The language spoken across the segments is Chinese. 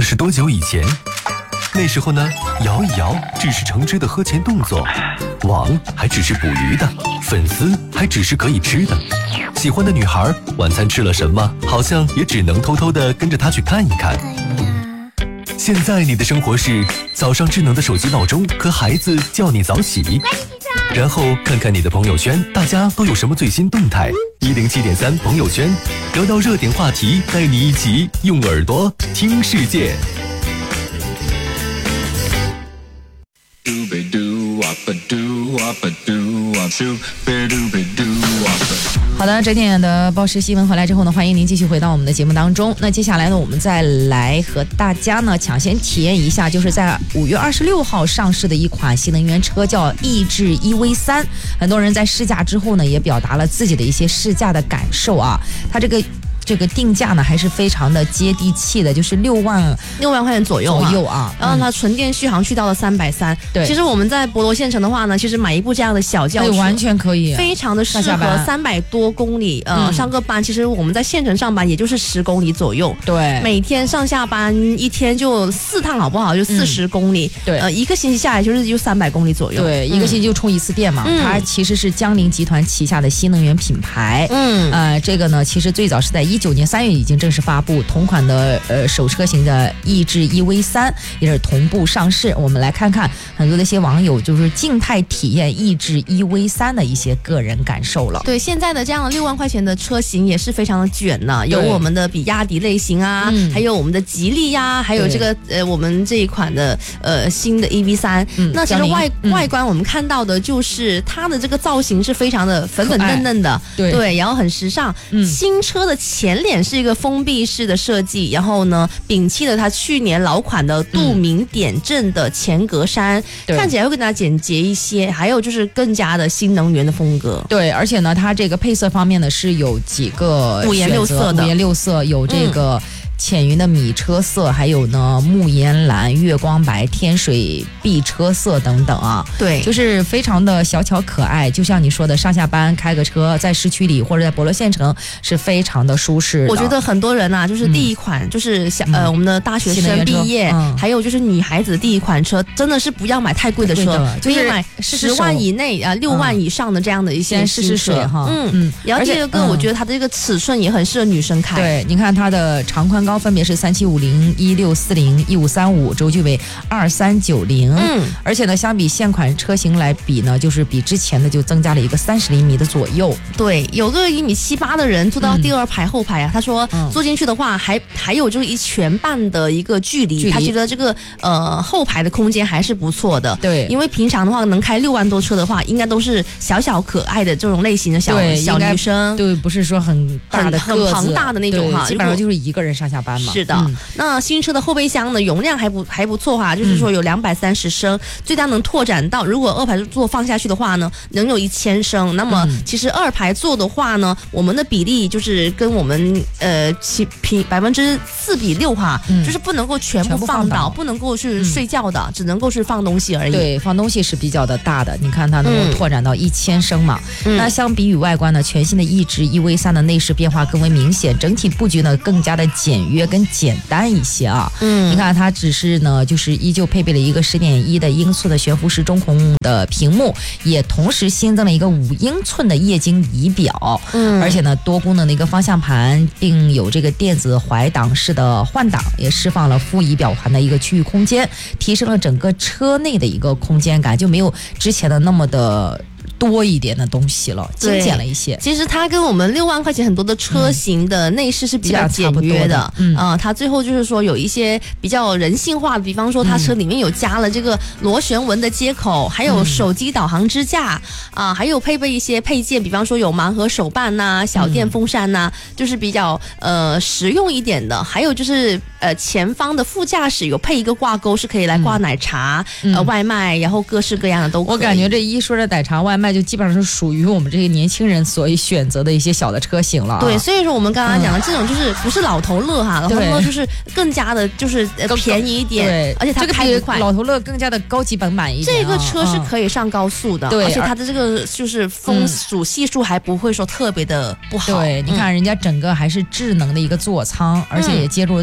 是多久以前？那时候呢，摇一摇只是橙汁的喝前动作，网还只是捕鱼的，粉丝还只是可以吃的。喜欢的女孩晚餐吃了什么，好像也只能偷偷地跟着她去看一看。现在你的生活是早上智能的手机闹钟和孩子叫你早起，然后看看你的朋友圈，大家都有什么最新动态。107.3朋友圈，聊聊热点话题，带你一起用耳朵听世界。 好的，这点的报时新闻回来之后呢，欢迎您继续回到我们的节目当中。那接下来呢，我们再来和大家呢抢先体验一下，就是在5月26号上市的一款新能源车，叫逸致 EV3。很多人在试驾之后呢，也表达了自己的一些试驾的感受啊。它这个定价呢还是非常的接地气的，就是6万块钱左右啊。 然后它纯电续航去到了330。 对， 其实我们在博罗县城的话呢，其实买一部这样的小轿车完全可以， 非常的适合300多公里。上个班，其实我们在县城上班也就是10公里左右。 对， 每天上下班一天就4趟，好不好？就40公里。 对， 一个星期下来就300公里左右。 对，一个星期就充一次电嘛。它其实是江铃集团旗下的新能源品牌。这个呢，其实最早是在19年3月已经正式发布，同款的首车型的逸致 EV3 也是同步上市。我们来看看很多的一些网友就是静态体验逸致 EV3 的一些个人感受了。 对，现在的这样的6万块钱的车型也是非常的卷呢，有我们的比亚迪类型啊，还有我们的吉利呀，还有这个我们这一款的新的 EV3。那其实外观我们看到的就是它的这个造型是非常的粉粉嫩嫩的，对，然后很时尚。新车的前脸是一个封闭式的设计，然后呢，摒弃了它去年老款的镀锰点阵的前格栅，看起来会更加简洁一些，还有就是更加的新能源的风格。 对，而且呢，它这个配色方面呢是有几个 5颜6色的，5 颜6色，有这个浅云的米车色，还有呢木烟蓝、月光白、天水碧车色等等啊。 对， 就是非常的小巧可爱，就像你说的，上下班开个车在市区里或者在博罗县城是非常的舒适的。 我觉得很多人啊，就是第一款就是我们的大学生毕业，还有就是女孩子的第一款车，真的是不要买太贵的车，就是买10万以内6万以上的这样的一些试水哈。 然后第二个，我觉得它的这个尺寸也很适合女生开。 对，你看它的长宽高分别是3750、1640、1535，轴距为2390。而且呢，相比现款车型来比呢，就是比之前的就增加了一个30厘米的左右。 对，有个1.78米的人坐到第2排后排啊，他说坐进去的话还有就是1拳半的一个距离，他觉得这个后排的空间还是不错的。 对， 因为平常的话能开6万多车的话，应该都是小小可爱的这种类型的小女生， 对，不是说很大的很庞大的那种哈， 基本上就是一个人上下班嘛。 是的，那新车的后备箱呢，容量还不错哈，就是说有230升，最大能拓展到，如果2排座放下去的话呢，能有1000升。那么其实2排座的话呢，我们的比例就是跟我们4:6哈，就是不能够全部放倒，不能够去睡觉的，只能够是放东西而已。 对，放东西是比较的大的，你看它能够拓展到1000升嘛。那相比于外观呢，全新的逸致 EV3 的内饰变化更为明显，整体布局呢更加的简约跟简单一些啊。你看它只是呢，就是依旧配备了一个10.1的英寸的悬浮式中控的屏幕，也同时新增了一个5英寸的液晶仪表。而且呢，多功能的一个方向盘，并有这个电子怀档式的换挡，也释放了副仪表盘的一个区域空间，提升了整个车内的一个空间感，就没有之前的那么的多一点的东西了，精简了一些。 其实它跟我们6万块钱很多的车型的内饰是比较简约的。它最后就是说有一些比较人性化的，比方说它车里面有加了这个螺旋纹的接口，还有手机导航支架啊，还有配备一些配件，比方说有盲盒手办呐、小电风扇呐，就是比较实用一点的。还有就是前方的副驾驶有配一个挂钩，是可以来挂奶茶、外卖，然后各式各样的都可以。 我感觉这一说这奶茶外卖就基本上是属于我们这个年轻人所选择的一些小的车型了。 对，所以说我们刚刚讲的这种就是不是老头乐哈，老头乐就是更加的就是便宜一点， 对， 而且它开得快， 老头乐更加的高级版一点。 这个车是可以上高速的， 对， 而且它的这个就是风阻系数还不会说特别的不好。 对，你看人家整个还是智能的一个座舱，而且也接入了豆包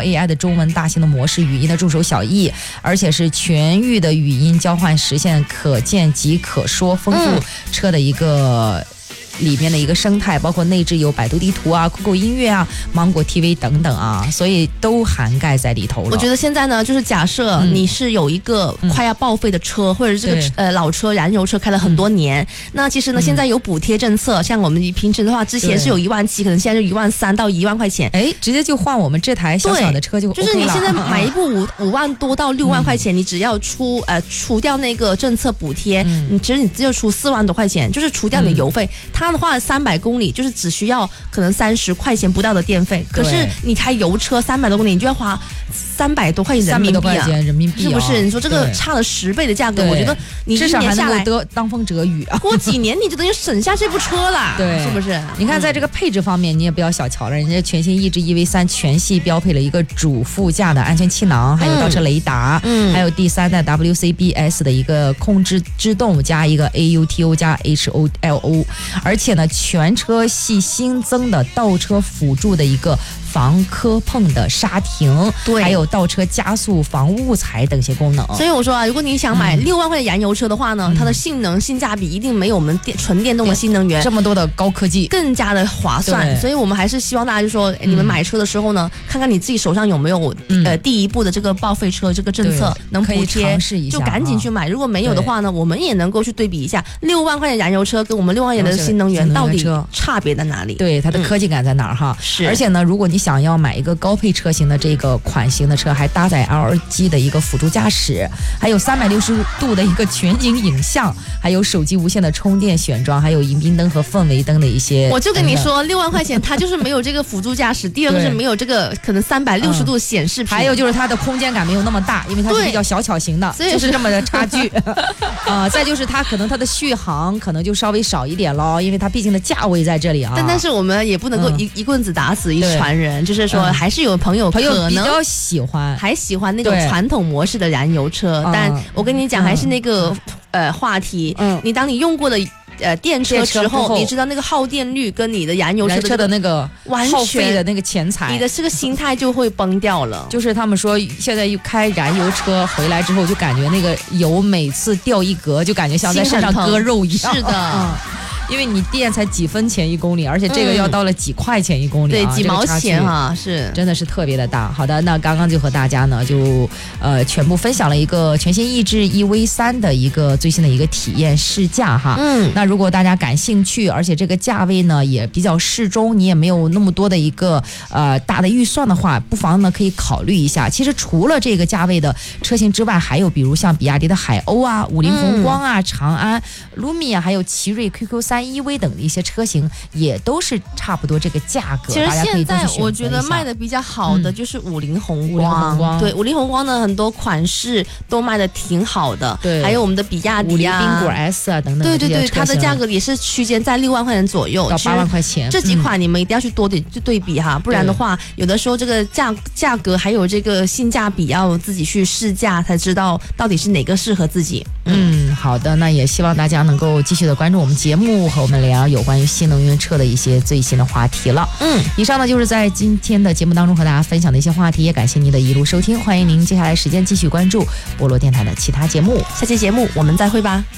AI 的中文大型的模式语音的助手小易，而且是全域的语音交换，实现可见即可说，丰富车的一个里面的一个生态，包括内置有百度地图啊、酷狗音乐啊、芒果 TV 等等啊，所以都涵盖在里头了。 我觉得现在呢，就是假设你是有一个快要报废的车，或者是这个老车燃油车开了很多年，那其实呢，现在有补贴政策，像我们平时的话，之前是有17000，可能现在就13000到1万块钱， 哎，直接就换我们这台小小的车就 OK 了。 就是你现在买一部5万多到6万块钱，你只要除掉那个政策补贴，其实你只有出4万多块钱，就是除掉你的油费，它的话300公里就是只需要可能30块钱不到的电费，可是你开油车300多公里，你就要花300多块钱人民币啊，是不是？你说这个差了10倍的价格，我觉得你至少还能够当风遮雨啊。 过几年你就等于省下这部车了， 对， 是不是？ 你看，在这个配置方面，你也不要小瞧了，人家全新逸致 EV3全系标配了一个主副驾的安全气囊，还有倒车雷达，还有第3代 WCBS 的一个控制制动加一个 AUTO 加 HOLO， 而且呢，全车系新增的倒车辅助的一个防磕碰的刹停， 对， 还有倒车加速、防误踩等些功能。 所以我说啊，如果你想买6万块钱燃油车的话呢，它的性能性价比一定没有我们纯电动的新能源这么多的高科技更加的划算。所以我们还是希望大家就说，你们买车的时候呢，看看你自己手上有没有第一步的这个报废车这个政策能补贴，就赶紧去买。如果没有的话呢，我们也能够去对比一下6万块钱燃油车跟我们6万元的新能源到底差别在哪里？ 对，它的科技感在哪儿哈？ 是。 而且呢，如果你想要买一个高配车型的这个款型的车，还搭载 LG 的一个辅助驾驶，还有360度的一个全景影像，还有手机无线的充电选装，还有迎宾灯和氛围灯的一些。 我就跟你说，6万块钱它就是没有这个辅助驾驶，第二个是没有这个可能360度显示屏， 还有就是它的空间感没有那么大，因为它是比较小巧型的， 所以就是这么的差距。再就是它可能它的续航可能就稍微少一点咯，因为它毕竟的价位在这里啊。 但是我们也不能够一棍子打死一船人，就是说还是有朋友比较喜欢那种传统模式的燃油车，但我跟你讲还是那个话题，当你用过的电车之后，你知道那个耗电率跟你的燃油车的那个耗费的那个钱财， 你的这个心态就会崩掉了。 就是他们说现在开燃油车回来之后，就感觉那个油每次掉一格，就感觉像在身上割肉一样。 是的。 因为你电才几分钱1公里，而且这个要到了几块钱1公里， 对，几毛钱啊，是真的是特别的大。好的，那刚刚就和大家呢就全部分享了一个全新逸致 EV3的一个最新的一个体验试驾哈。那如果大家感兴趣，而且这个价位呢也比较适中，你也没有那么多的一个大的预算的话，不妨呢可以考虑一下。其实除了这个价位的车型之外，还有比如像比亚迪的海鸥啊、五菱宏光啊、长安、Lumi 啊，还有奇瑞 QQ3 EV 等的一些车型也都是差不多这个价格。 其实现在我觉得卖的比较好的就是五菱宏光，对，五菱宏光呢很多款式都卖的挺好的， 对， 还有我们的比亚迪啊、 宾果 S 啊等等， 对，它的价格也是区间在6万块钱左右到8万块钱， 这几款你们一定要去多点去对比哈，不然的话有的时候这个价格还有这个性价比要自己去试驾才知道到底是哪个适合自己。 好的，那也希望大家能够继续的关注我们节目，和我们聊有关于新能源车的一些最新的话题了。以上呢就是在今天的节目当中和大家分享的一些话题，也感谢您的一路收听，欢迎您接下来时间继续关注菠萝电台的其他节目， 下期节目我们再会吧。